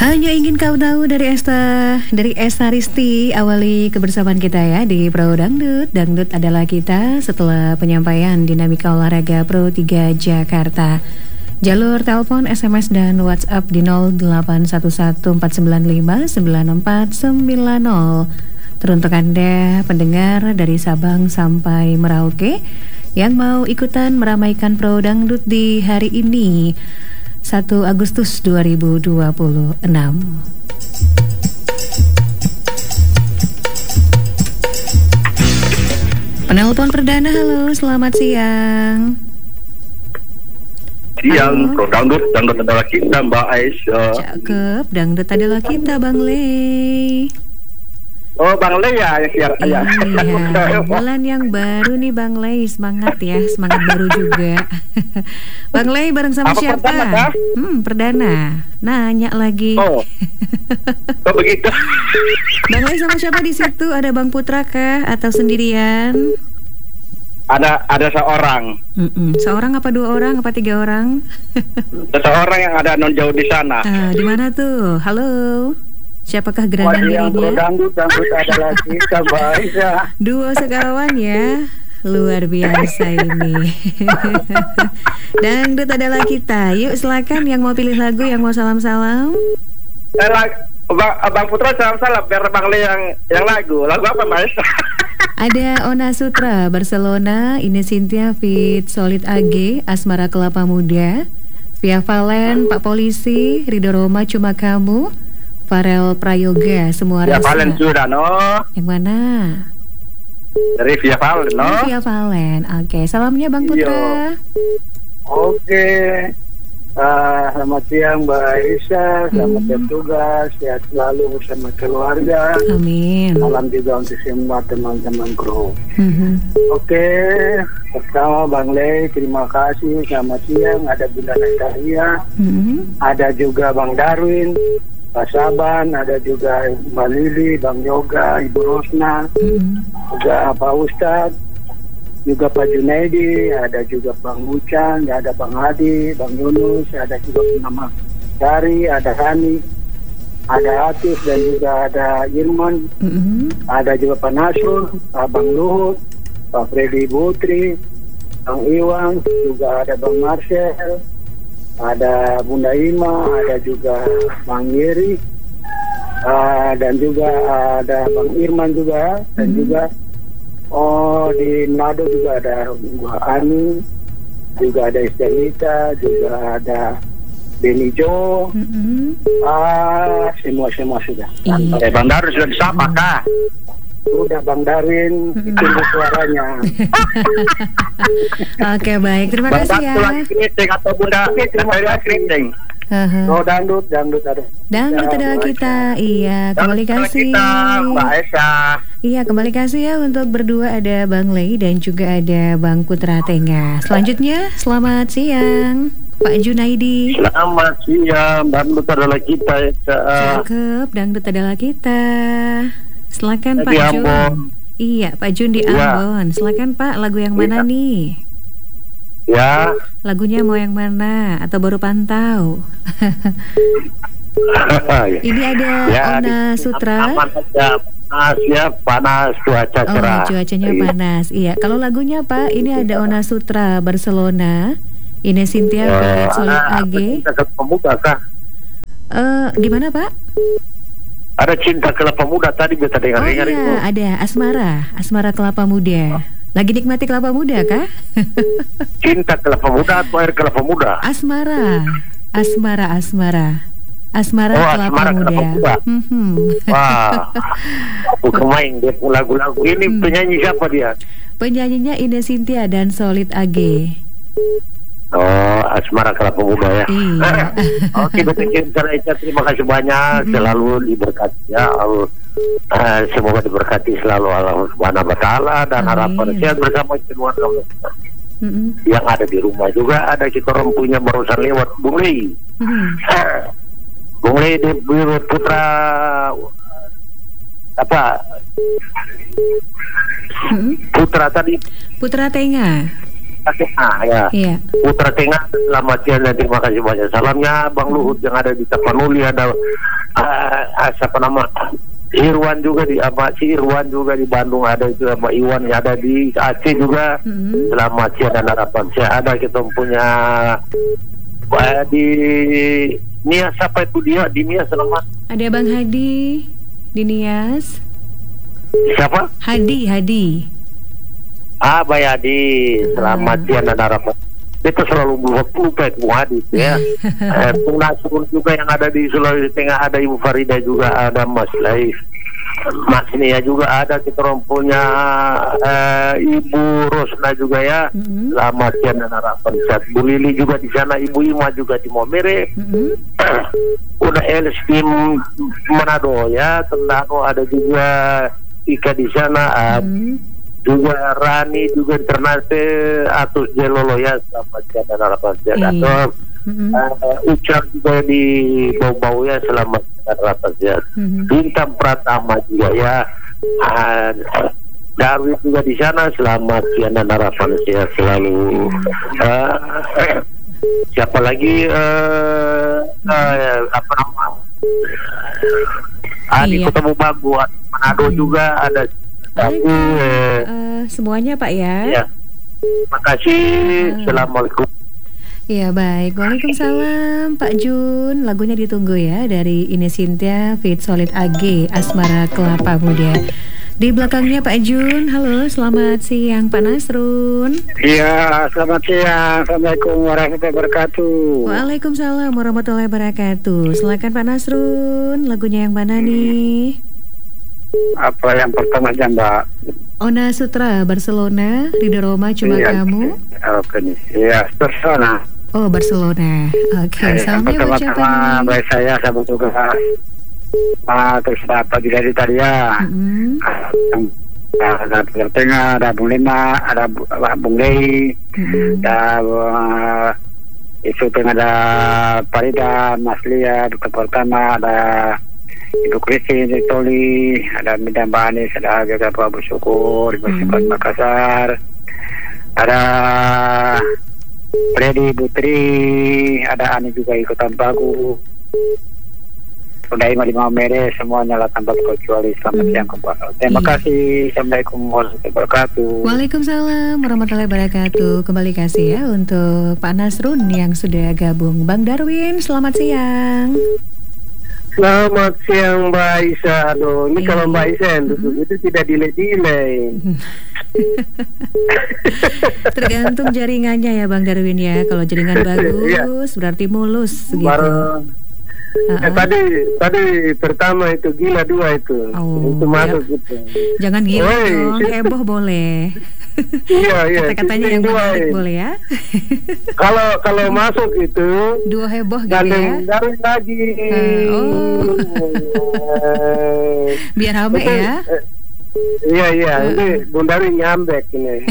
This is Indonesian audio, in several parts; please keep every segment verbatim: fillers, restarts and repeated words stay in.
Hanya ingin kau tahu dari Esta dari Esta Risti. Awali kebersamaan kita ya di Pro Dangdut. Dangdut adalah kita setelah penyampaian dinamika olahraga Pro tiga Jakarta. Jalur telepon, S M S dan WhatsApp di nol delapan satu satu empat sembilan lima sembilan empat sembilan nol. Teruntuk Anda pendengar dari Sabang sampai Merauke yang mau ikutan meramaikan Pro Dangdut di hari ini, satu Agustus dua ribu dua puluh enam. Penelpon perdana, halo, selamat siang. Siang, Pro Dangdut, Dangdut adalah kita, Mbak Aisyah. Cakep, Dangdut adalah kita, Bang Le. Oh, Bang Le ya, yang siang. Iya, bulan yang baru nih Bang Le, semangat ya, semangat baru juga. Bang Le bareng sama Apa siapa? perdana, kah? Hmm, perdana. Nanya lagi. Oh, kok begitu? Bang Le sama siapa di situ? Ada Bang Putra kah atau sendirian? Ada ada seorang. Mm-mm. Seorang apa dua orang apa tiga orang? Seseorang yang ada non jauh di sana. Uh, di mana tuh? Halo. Siapakah gerangan Yang Pro dirinya? Dangdut, Dangdut adalah kita, Mbak Aisyah. Duo sekawan ya. Luar biasa ini. Dangdut adalah kita. Yuk silakan yang mau pilih lagu, yang mau salam-salam. Eh, lag- Bang, Bang Putra salam-salam biar Bang Le yang yang lagu. Lagu apa, Mbak Aisyah? Ada Ona Sutra, Barcelona, Ines Cynthia Fit, Solid A G, Asmara Kelapa Muda, Via Valen, Pak Polisi, Ridho Roma Cuma Kamu, Farel Prayoga, Semua Via Rasa. Valen sudah, no. Yang mana? Dari Via Valen, no. Oh, Via Valen. Oke, salamnya Bang Putra. Oke. Uh, selamat siang Mbak Aisyah, selamat Hmm. bertugas, sehat selalu bersama keluarga. Amin. Salam juga untuk semua teman-teman kru. Mhm. Oke, pertama Bang Le, terima kasih. Selamat siang. Ada Bunda Natalia, Mhm. ada juga Bang Darwin, Pak Saban, ada juga Mbak Lili, Bang Yoga, Ibu Rosna, Mhm. juga Pak Ustadz, juga Pak Junaidi, ada juga Bang Ucan, ada Bang Hadi, Bang Yunus, ada juga nama Dari, ada Hani, ada Atis, dan juga ada Irman, Mhm. ada juga Pak Nasrul, Bang Luhut, Pak Freddy Butri, Bang Iwan, juga ada Bang Marcel, ada Bunda Ima, ada juga Bang Yeri, uh, dan juga ada Bang Irman juga, dan juga oh di Manado juga ada Bu Ani, juga ada Estelita, juga ada Beni Jo, Mhm. ah semua semua sudah. Iya. Eh, Bang Darwin sudah disapa kah? Sudah Bang Darwin, tunggu suaranya. Oke, baik. Terima Bang kasih ya. Darwin lagi keriting atau Bunda Natalia keriting? Haha. Oh dangdut, dangdut ada. Dangdut adalah kita. Iya, kembali Dangdut adalah kasih. kita, Mbak Aisyah. Iya, kembali kasih ya untuk berdua, ada Bang Le dan juga ada Bang Putra Tengah. Selanjutnya, selamat siang Pak Junaidi. Selamat siang, dangdut adalah kita. Ya. Cakep, Dangdut adalah kita. Silakan Pak Di Jun. Ambon. Iya, Pak Jun di Ya. Ambon. Silakan Pak, lagu yang mana Ya. nih? Ya. Lagunya mau yang mana atau baru pantau? Ini ada Ya, Ona di- Sutra. aman aja. Panas ya, panas, cuaca Oh, cerah. cuacanya Iya. panas. Iya, kalau lagunya Pak, ini ada Ona Sutra, Barcelona, Ines Cynthia Ya, Fit, Solid ah, A G. Cinta Kelapa Muda kah? Eh, gimana Pak? Ada Cinta Kelapa Muda tadi bisa Oh dengar-dengar itu. iya, ada Asmara, Asmara Kelapa Muda. Lagi nikmati kelapa muda kah? Cinta Kelapa Muda atau air kelapa muda? Asmara, Asmara, Asmara, Asmara Oh, Kelapa Asmara Muda. Kelapa Muda. Mhm. Wah, aku main dia pun lagu-lagu ini. Hmm. Penyanyi siapa dia? Penyanyinya Ines Cynthia dan Solid A G. Oh, Asmara Kelapa Muda ya. Iya. Oke, betul Cinta Eca, terima kasih banyak. Mm-mm. Selalu diberkati ya Allah. Eh, semoga diberkati selalu Allah Subhanahu wa taala dan Amin. harapan sehat bersama keluarga kita. Mhm. Yang ada di rumah juga ada kita orang punya barusan lewat Bung Le. Mhm. Bung Le di Biro Putra apa? Mhm. Putra tadi Putra Tengah. Putra Tengah ya. Iya. Putra Tengah, selamat siang dan terima kasih banyak. Salamnya Bang Luhut yang ada di Tapanuli, ada uh, siapa nama Irwan juga di apa si Irwan juga di Bandung, ada itu sama Iwan yang ada di Aceh juga. Mm-hmm. Selamat siang dan harapan saya ada kita punya uh, di Nias, apa itu dia di Nias selamat. Ada Bang Hadi di Nias. Siapa? Hadi, Hadi. Ah, Bayadi, selamat siang dan harapan. Kita selalu lupa Bu Hadi ya. eh, Penasur juga yang ada di Sulawesi Tengah, ada Ibu Farida juga, ada Mas Laif, Mas Nia juga ada. Kita orang punya eh, Ibu Rosna juga ya. Mm-hmm. Selamat siang dan harapan sehat. Bu Lili juga di sana, Ibu Ima juga di Momere. Mm-hmm. Udah Els tim Manado ya, Tendano ada juga Ika di sana. Mm-hmm. Juga Rani juga di Ternate, Atus Jelolo ya, selamat siang dan harapan sehat. Atau mm-hmm. uh, Ucap juga di Bau-Bau ya, selamat siang dan harapan sehat. Mm-hmm. Bintang Pratama juga ya, uh, Darwin juga di sana, selamat siang dan harapan sehat selalu. Uh, eh, siapa lagi uh, uh, apa nama? Ah, di Kota Bubagu, Manado mm-hmm. juga ada. Aku, uh, uh, semuanya Pak ya. Ya. Terima kasih. Uh. Assalamualaikum. Iya baik. Waalaikumsalam Pak Jun. Lagunya ditunggu ya dari Ines Sintia Fit Solid A G Asmara Kelapa Muda. Di belakangnya Pak Jun. Halo, selamat siang Pak Nasrun. Iya, selamat siang. Assalamualaikum warahmatullahi wabarakatuh. Waalaikumsalam warahmatullahi wabarakatuh. Silakan Pak Nasrun. Lagunya yang mana nih? Apa yang pertama aja Mbak? Ona Sutra, Barcelona. Ridho Roma, Cuma iya, Kamu. Oke nih. Iya, Barcelona. Oh, Barcelona. Oke, okay. Eh, salamnya buat siapa nih? Baik saya, sahabat tugas. Ah, terus ada apa juga di tadi ya? Mm-hmm. Ada Putra Tengah, ada Bung Lima, ada Bung Lei, mm-hmm. ada uh, itu tengah ada Farida, Mas Lia, Duta Pertama, ada Ibu Christine, Toli, ada Midam Banis, ada juga Pak Abu Syukur, Ibu Sifat hmm. Makassar, ada Freddy Putri, ada Ani juga ikutan Bagu, udah Ima di Mamere, semuanya lah tanpa kecuali. Selamat hmm. siang kembali. Terima iya. kasih. Assalamualaikum warahmatullahi wabarakatuh. Waalaikumsalam warahmatullahi wabarakatuh. Kembali kasih ya untuk Pak Nasrun yang sudah gabung. Bang Darwin, selamat siang. Selamat siang Mbak Isa. Aduh, ini e. kalau Mbak Isa yang duduk mm-hmm. itu tidak delay-delay. Tergantung jaringannya ya Bang Darwin ya. Kalau jaringan bagus berarti mulus gitu. Baru, uh-uh. eh, tadi tadi pertama itu gila dua itu. Oh, itu masuk ya. gitu. Jangan gila Oi. dong, heboh boleh. Iya iya. Kata-katanya yang menarik boleh ya. Kalau kalau masuk itu dua heboh gitu ya. Dari lagi. Uh, oh. Biar rame itu, ya. Eh, iya iya, uh. ini Bundari nyambek ini.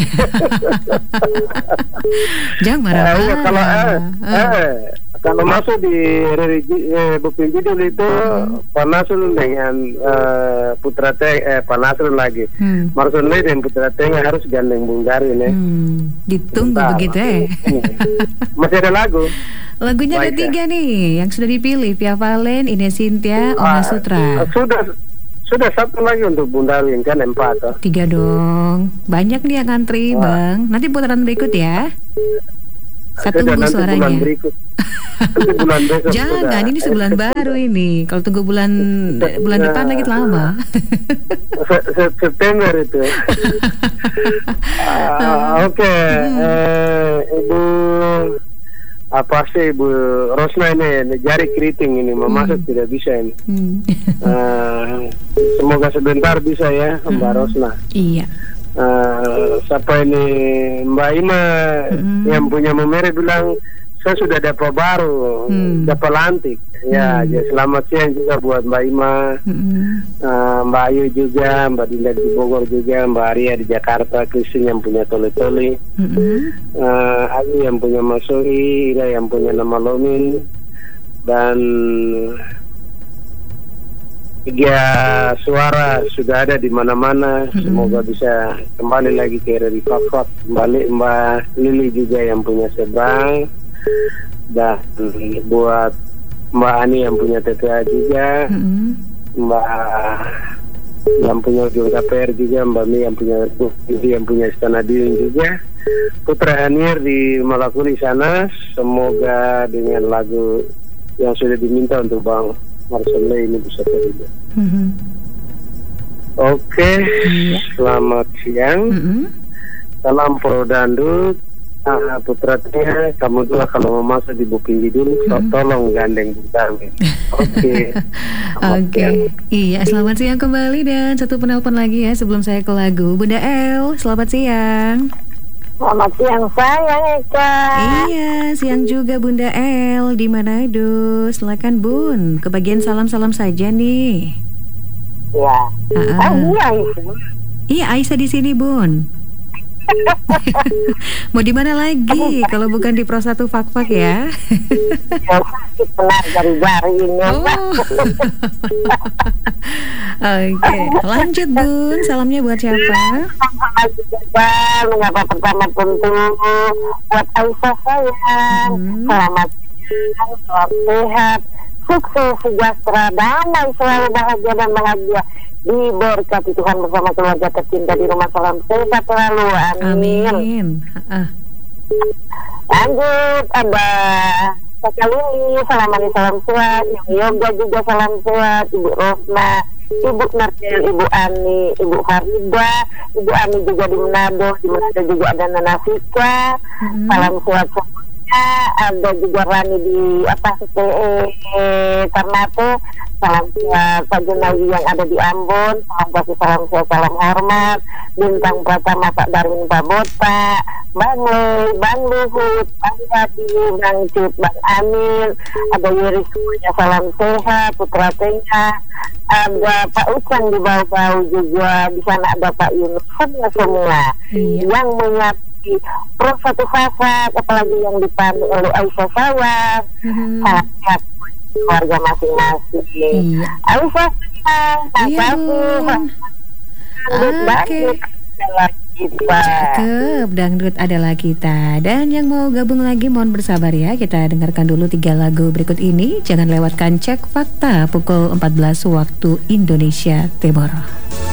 Jangan marah-marah. Eh, iya, kalau eh, uh. eh kalau masuk di eh, Bukit Jidul itu hmm. Pak Nasrun dengan uh, Putra Tengah, eh, Pak Nasrun lagi hmm. Marsunle dan Putra Tengah harus gandeng Bung Dari nih. Hmm. Ditunggu Bentar. begitu ya. Masih ada lagu. Lagunya ada tiga nih yang sudah dipilih, Via Valen, Ines Sintia, Ona Sutra. Ah, sudah sudah satu lagi untuk Bung Darwin kan empat. Oh. Tiga dong, banyak nih yang ngantri ah. Bang. Nanti putaran berikut ya. Satu tunggu suaranya. Bulan besok jangan, sudah. Ini sebulan baru ini. Kalau tunggu bulan bulan depan lagi lama. September itu. uh, Oke, okay. hmm. uh, Ibu apa sih Ibu Rosna ini jari keriting ini memasak hmm. tidak bisa ini. Hmm. uh, semoga sebentar bisa ya Mbak hmm. Rosna. Iya. Uh, siapa ini Mbak Ima hmm. yang punya Memere bilang saya sudah dapat baru, hmm. dapat lantik. Ya, hmm. ya, selamat siang juga buat Mbak Ima, hmm. uh, Mbak Ayu juga, Mbak Dinda di Bogor juga, Mbak Arya di Jakarta, Kristin yang punya Toli-Toli, hmm. uh, Ayu yang punya Masuri, Ira yang punya nama Lomin, dan tiga suara sudah ada di mana-mana. Mm-mm. Semoga bisa kembali lagi ke Redi Fak-Fak, kembali Mbak Lili juga yang punya Seberang, dan buat Mbak Ani yang punya T P A juga, Mm-mm. Mbak yang punya Ujung K P R juga, Mbak Mi yang punya yang punya Istana Diyung juga, Putra Hanir di Malakuli sana. Semoga dengan lagu yang sudah diminta untuk Bang Marcelo ini bisa terlibat. Mhm. Oke, Iya. selamat siang. Mm-mm. Salam Pro Dandut. Ah, Putra Tia, kamu juga kalau mau masuk di booking dulu, so, tolong gandeng Bung Darmin. Oke. Selamat Oke, siang. iya selamat siang kembali dan satu penelpon lagi ya sebelum saya ke lagu. Bunda El, selamat siang. Selamat siang sayang Eka. Iya, siang juga Bunda El di Manado. Silakan Bun, kebagian salam-salam saja nih. Ya. Ah, Ah, ah. iya itu. Iya, Aisyah di sini Bun. Mau di mana lagi kalau bukan di Pro satu Fak-Fak ya? Ya, benar dari jari ini. Oh. Oke, lanjut Bun. Salamnya buat siapa? Sama juga menyapa pertama tentu buat Aisyah sayang. Hmm. Selamat siang, selamat sehat, sukses, sejahtera, damai, selalu bahagia dan bahagia. Diberkati Tuhan bersama keluarga tercinta di rumah, salam sehat selalu. Amin. Amin. Ah. Lanjut ada Kakak Lili, salam manis, salam sehat. Yang Yoga juga salam sehat. Ibu Rosna, Ibu Marcel, Ibu Ani, Ibu Farida, Ibu Ani juga di Manado. Di Manado juga ada Nana Fika. Mm-mm. Salam sehat semuanya. Ada juga Rani di apa T E Ternate. Salam sehat Pak Junaidi yang ada di Ambon. Salam kasih, salam sehat, salam hormat. Bintang Pratama Pak Darwin, Pak Bota, Bang Le, Bang Luhut, Bang Yadi, Bang Cut, Bang Amin. Ada Yeri semuanya salam sehat. Putra Tengah. Ada Pak Ucang di bawah-bawah juga. Di sana ada Pak Yunus. Semua semua Iya. yang menyiapkan Pro satu Fak-Fak, apalagi yang dipandu oleh Aisyah Sawah. Mhm. Salam sehat keluarga masing-masing. Iya. Aisyah sayang, Iya Bun. Oke. kita. Cakep, dangdut adalah kita. Dan yang mau gabung lagi mohon bersabar ya. Kita dengarkan dulu tiga lagu berikut ini. Jangan lewatkan Cek Fakta pukul empat belas waktu Indonesia Timur.